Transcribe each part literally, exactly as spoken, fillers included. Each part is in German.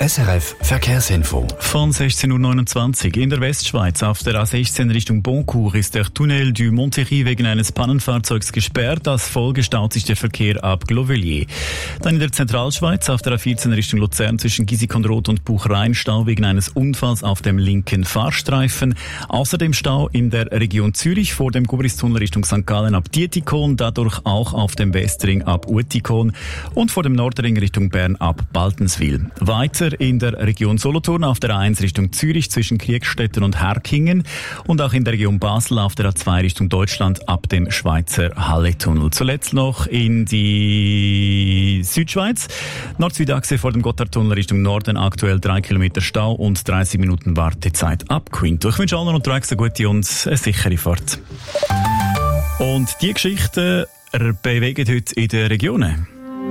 S R F Verkehrsinfo. Von sechzehn Uhr neunundzwanzig in der Westschweiz auf der A sechzehn Richtung Boncourt ist der Tunnel du Montéry wegen eines Pannenfahrzeugs gesperrt. Als Folge staut sich der Verkehr ab Glovellier. Dann in der Zentralschweiz auf der A vierzehn Richtung Luzern zwischen Giesikonroth und Buchrein Stau wegen eines Unfalls auf dem linken Fahrstreifen. Außerdem Stau in der Region Zürich vor dem Gubristunnel Richtung Sankt Gallen ab Dietikon, dadurch auch auf dem Westring ab Uetikon und vor dem Nordring Richtung Bern ab Baltenswil. Weiter in der Region Solothurn auf der A eins Richtung Zürich zwischen Kriegstetten und Herkingen und auch in der Region Basel auf der A zwei Richtung Deutschland ab dem Schweizer Halletunnel. Zuletzt noch in die Südschweiz. Nord-Süd-Achse vor dem Gotthardtunnel Richtung Norden aktuell drei Kilometer Stau und dreißig Minuten Wartezeit ab Quinto. Ich wünsche allen unterwegs eine gute und eine sichere Fahrt. Und die Geschichten bewegen heute in den Regionen.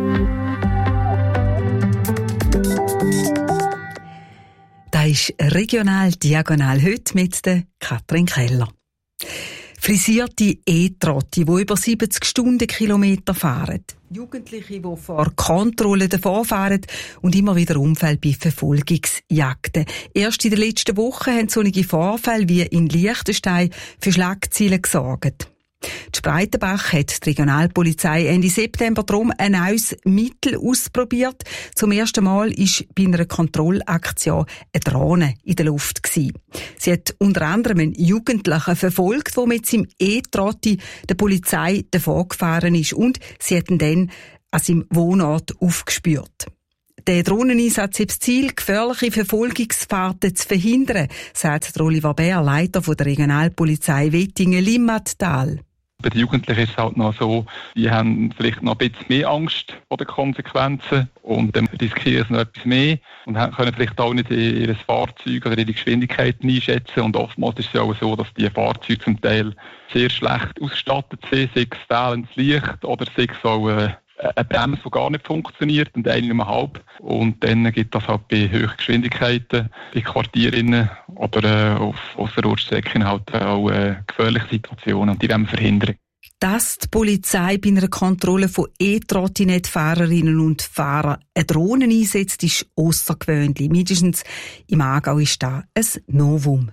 Das ist regional diagonal heute mit der Katrin Keller. Frisierte E-Trotti, die über siebzig Stundenkilometer fahren. Jugendliche, die vor Kontrollen davonfahren und immer wieder Unfälle bei Verfolgungsjagden. Erst in den letzten Wochen haben solche Vorfälle wie in Liechtenstein für Schlagzeilen gesorgt. Die Spreitenbach hat die Regionalpolizei Ende September darum ein neues Mittel ausprobiert. Zum ersten Mal war bei einer Kontrollaktion eine Drohne in der Luft gewesen. Sie hat unter anderem einen Jugendlichen verfolgt, der mit seinem E-Trotti der Polizei davongefahren ist, und sie hat ihn dann an seinem Wohnort aufgespürt. Der Drohneneinsatz hat das Ziel, gefährliche Verfolgungsfahrten zu verhindern, sagt Oliver Bär, Leiter der Regionalpolizei Wettingen-Limmattal. Bei den Jugendlichen ist es halt noch so, die haben vielleicht noch ein bisschen mehr Angst vor den Konsequenzen und dann riskieren sie noch etwas mehr und können vielleicht auch nicht ihr Fahrzeug oder ihre Geschwindigkeiten einschätzen. Und oftmals ist es ja auch so, dass die Fahrzeuge zum Teil sehr schlecht ausgestattet sind, sei es fehlendes Licht oder sei es auch äh, eine Bremse, die gar nicht funktioniert und eine nur halb. Und dann gibt es halt bei hohen Geschwindigkeiten, bei Quartieren oder äh, auf Ausserortstrecken halt auch äh, gefährliche Situationen, und die wollen wir verhindern. Dass die Polizei bei einer Kontrolle von E-Trottinett-Fahrerinnen und Fahrern eine Drohne einsetzt, ist aussergewöhnlich. Mindestens im Aargau ist da ein Novum.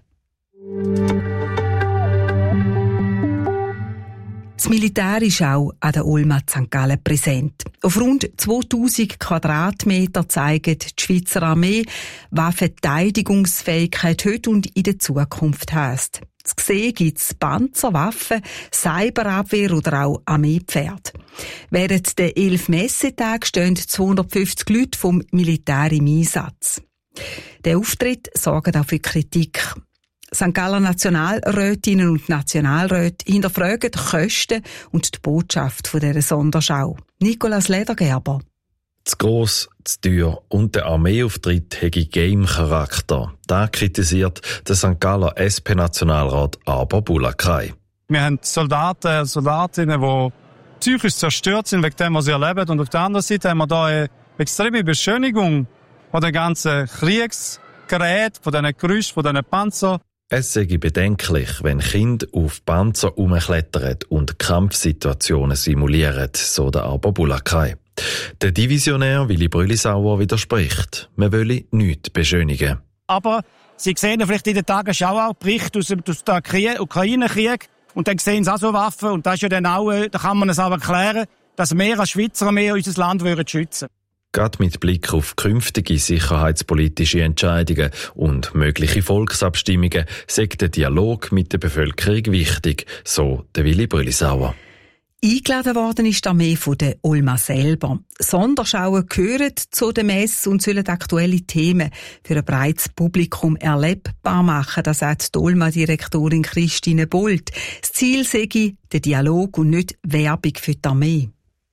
Das Militär ist auch an der Olma Sankt Gallen präsent. Auf rund zweitausend Quadratmeter zeigt die Schweizer Armee, was Verteidigungsfähigkeit heute und in der Zukunft heisst. Zu sehen gibt es Panzer, Waffen, Cyberabwehr oder auch Armeepferde. Während der elf Messetagen stehen zweihundertfünfzig Leute vom Militär im Einsatz. Der Auftritt sorgt auch für Kritik. Sankt Galler Nationalrätinnen und Nationalräte hinterfragen die Kosten und die Botschaft von dieser Sonderschau. Nicolas Ledergerber. Zu gross, zu teuer und der Armeeauftritt hätte Game-Charakter. Das kritisiert der Sankt Galler S P-Nationalrat Arbo Bulakai. Wir haben Soldaten und Soldatinnen, die psychisch zerstört sind, wegen dem, was sie erleben. Und auf der anderen Seite haben wir hier eine extreme Beschönigung von den ganzen Kriegsgeräten, von diesen Gerüsten, von diesen Panzern. Es sei bedenklich, wenn Kinder auf Panzer herumklettern und Kampfsituationen simulieren, so der Arbo Bulakai. Der Divisionär Willi Brüllisauer widerspricht. Man wolle nichts beschönigen. Aber Sie sehen vielleicht in den Tagesschau auch Berichte aus dem Ukraine-Krieg und dann sehen Sie auch so Waffen, und das ist ja dann auch, da kann man es auch erklären, dass mehr als Schweizer mehr unser Land schützen würden. Gerade mit Blick auf künftige sicherheitspolitische Entscheidungen und mögliche Volksabstimmungen sei der Dialog mit der Bevölkerung wichtig, so der Willi Brüllisauer. Eingeladen worden ist die Armee von der Olma selber. Sonderschauen gehören zu der Messe und sollen aktuelle Themen für ein breites Publikum erlebbar machen, das sagt die Olma-Direktorin Christine Bolt. Das Ziel sei der Dialog und nicht Werbung für die Armee.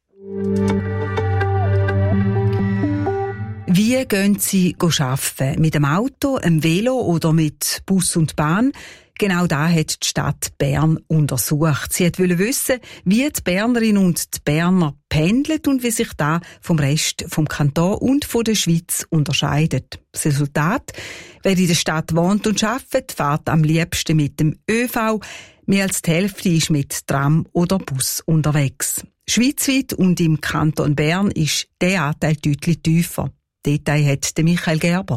Wie gehen Sie arbeiten? Mit dem Auto, einem Velo oder mit Bus und Bahn? Genau das hat die Stadt Bern untersucht. Sie wollte wissen, wie die Bernerinnen und die Berner pendeln und wie sich das vom Rest vom Kanton und von der Schweiz unterscheidet. Das Resultat: wer in der Stadt wohnt und arbeitet, fährt am liebsten mit dem ÖV. Mehr als die Hälfte ist mit Tram oder Bus unterwegs. Schweizweit und im Kanton Bern ist der Anteil deutlich tiefer. Detail hat Michael Gerber.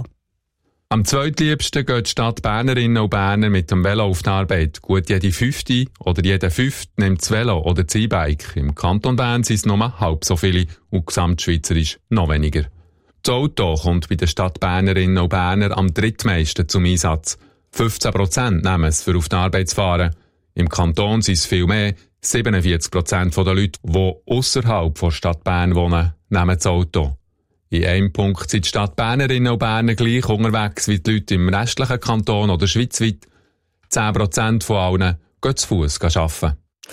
Am zweitliebsten gehen die Stadtbernerinnen und Berner mit dem Velo auf die Arbeit. Gut jede Fünfte oder jeder Fünfte nimmt das Velo oder das E-Bike. Im Kanton Bern sind es nur halb so viele und gesamtschweizerisch noch weniger. Das Auto kommt bei den Stadtbernerinnen und Berner am drittmeisten zum Einsatz. fünfzehn Prozent nehmen es, für auf die Arbeit zu fahren. Im Kanton sind es viel mehr. siebenundvierzig Prozent der Leute, die ausserhalb der Stadt Bern wohnen, nehmen das Auto. In einem Punkt sind die Stadtbernerinnen und Berner gleich unterwegs wie die Leute im restlichen Kanton oder schweizweit. zehn Prozent von allen gehen zu Fuss arbeiten.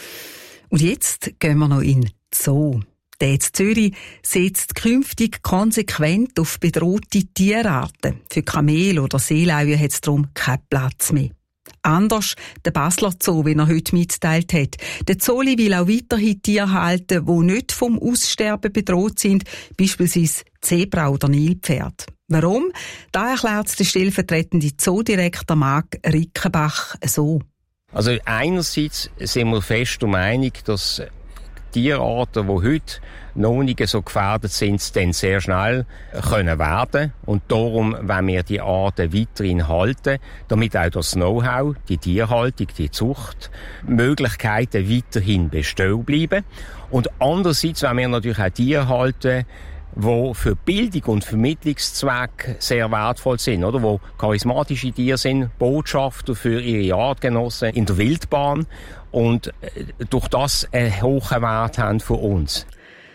Und jetzt gehen wir noch in den Zoo. Der in Zürich setzt künftig konsequent auf bedrohte Tierarten. Für Kamele oder Seelauen hat es darum keinen Platz mehr. Anders der Basler Zoo, wie er heute mitgeteilt hat. Der Zooli will auch weiterhin Tiere halten, die nicht vom Aussterben bedroht sind, beispielsweise Zebra oder Nilpferd. Warum? Da erklärt der stellvertretende Zoodirektor Marc Rickenbach so. Also einerseits sind wir fest der Meinung, dass Tierarten, die heute noch nicht so gefährdet sind, dann sehr schnell können werden. Und darum wollen wir die Arten weiterhin halten, damit auch das Know-how, die Tierhaltung, die Zucht, Möglichkeiten weiterhin bestehen bleiben. Und andererseits wollen wir natürlich auch Tiere halten, die für Bildung und Vermittlungszweck sehr wertvoll sind, oder? Wo charismatische Tiere sind, Botschafter für ihre Artgenossen in der Wildbahn und durch das einen hohen Wert haben für uns.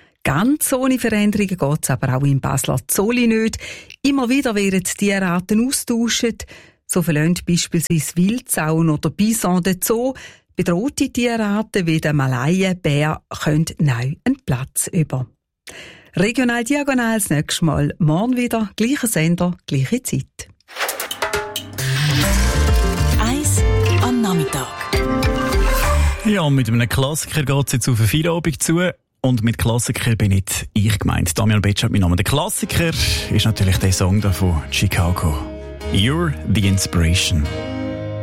Ganz ohne Veränderungen geht es aber auch im Basler Zooli nicht. Immer wieder werden die Tierarten austauscht. So verlassen beispielsweise Wildsauen oder Bison den Zoo. Bedrohte Tierarten wie der Malayenbär können neu einen Platz über. Regional Diagonal das nächste Mal. Morgen wieder, gleicher Sender, gleiche Zeit. Eins am Nachmittag. Ja, mit einem Klassiker geht es jetzt auf eine Feierabend zu. Und mit Klassiker bin nicht ich gemeint. Damian Betsch hat mein Name. Der Klassiker ist natürlich der Song da von Chicago. You're the Inspiration.